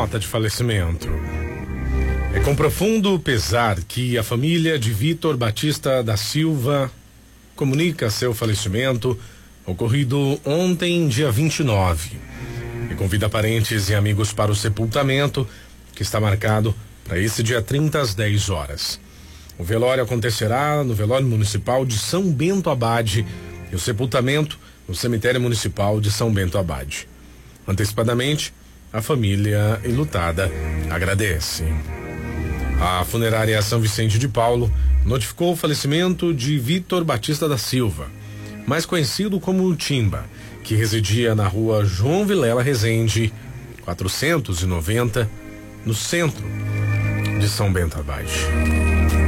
nota de falecimento. É com profundo pesar que a família de Vitor Batista da Silva comunica seu falecimento ocorrido ontem, dia 29, e convida parentes e amigos para o sepultamento, que está marcado para esse dia 30 às 10 horas. O velório acontecerá no velório municipal de São Bento Abade e o sepultamento no cemitério municipal de São Bento Abade. Antecipadamente, a família enlutada agradece. A funerária São Vicente de Paulo notificou o falecimento de Vitor Batista da Silva, mais conhecido como Timba, que residia na rua João Vilela Rezende, 490, no centro de São Bento Abade.